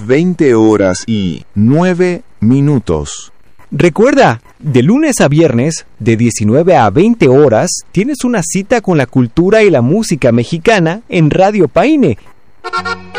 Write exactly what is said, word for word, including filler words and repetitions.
veinte horas y nueve minutos. Recuerda, de lunes a viernes, de diecinueve a veinte horas, tienes una cita con la cultura y la música mexicana en Radio Paine.